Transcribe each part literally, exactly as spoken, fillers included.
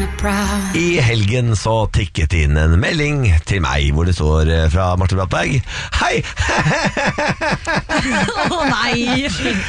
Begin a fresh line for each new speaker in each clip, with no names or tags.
I helgen så tikket inn en melding til meg hvor det står fra Marte Brattberg: Hei!
Å oh, nei!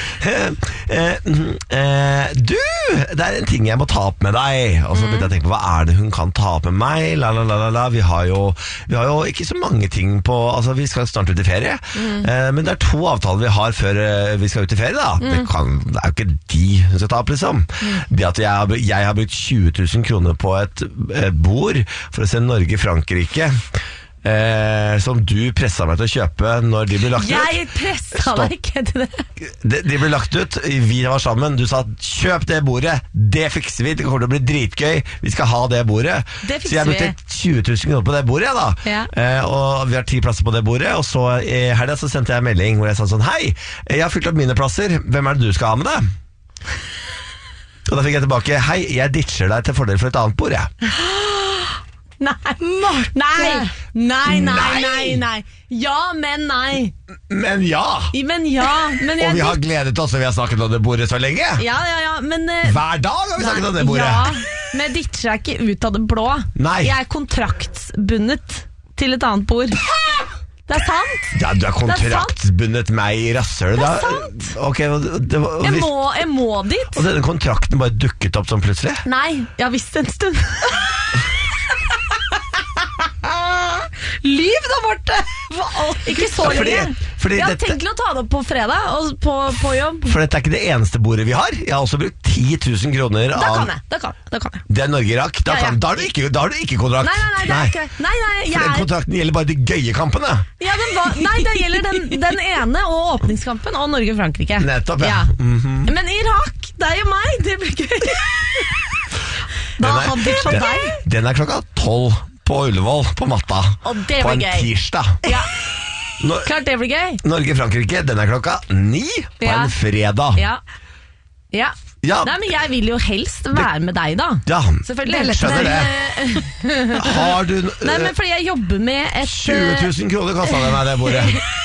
Du, det er en ting jeg må ta opp med deg. Og så begynte jeg å tenke på, hva er det hun kan ta opp med meg? La, la, la, la. Vi, har jo, vi har jo ikke så mange ting på. Altså, vi skal snart ut i ferie, mm. Men det er to avtaler vi har før vi skal ut i ferie da. mm. det, kan, det er jo ikke de hun skal ta opp liksom. mm. Det at jeg har, jeg har brukt tjue tusen kroner på et, et bord for å se Norge-Frankrike, Eh, som du presset meg til å kjøpe når de ble lagt ut.
Jeg presset deg ikke til det.
de, de ble lagt ut, vi var sammen. Du sa, kjøp det bordet, det fikser vi. Det kommer til å bli dritgøy, vi skal ha det bordet.
Det
Så jeg brukte tjue tusen kroner på det bordet da.
ja.
eh, Og vi har ti plasser på det bordet. Og så i helgen så sendte jeg en melding hvor jeg sa sånn: Hei, jeg har fylt opp mine plasser, hvem er det du skal ha med deg? Og da fikk jeg tilbake: Hei, jeg ditcher deg til fordel for et annet bord, jeg.
Nei, nei, nei, nei, nei, nei. Ja, men nei.
Men ja.
Men ja men
Og vi har gledet oss, og vi har snakket om det bordet så lenge.
Ja, ja, ja, men uh,
hver dag har vi
nei,
snakket om det bordet.
Ja, men jeg ditcher deg ikke ut av det blå.
Nei.
Jeg er kontraktsbundet til et annet bord. Det er sant.
Ja, du er kontraktsbundet meg i rasshølet.
Det er sant.
Okay, det var,
jeg, må, jeg må dit.
Og denne kontrakten bare dukket opp sånn plutselig?
Nei, jeg har visst en stund. Lyv da, Marte! Ikke så lenge. Ja, fordi, fordi jeg har dette... tenkt til å ta det opp på fredag og på, på jobb.
For dette er ikke det eneste bordet vi har. Jeg har også brukt ti tusen kroner av...
Da kan jeg, da kan, da kan jeg.
Det er Norge-Irak. Da, ja, ja. da, da har du ikke kontrakt.
Nei, nei, nei, det er ikke det. Nei, nei, jeg...
For den kontrakten gjelder bare de gøye kampene.
Ja, den var... Nei, det gjelder den, den ene og åpningskampen og Norge-Frankrike.
Nettopp, ja,
ja.
Mm-hmm.
Men Irak, deg og meg, det blir gøy. Da
den er,
hadde jeg
den,
deg.
Den er klokka tolv på Ullevål på matta.
Og det
på
blir
en
gøy.
tirsdag.
Ja.
Når,
Klart det blir gøy.
Norge-Frankrike, den er klokka ni på
ja.
en fredag.
Ja. Ja.
Ja.
Nei, men jeg vil jo helst være med deg da.
Ja,
selvfølgelig.
Skjønner det. Har du...
Nei, men fordi jeg jobber med et...
tjue tusen kroner kostet det meg det bordet.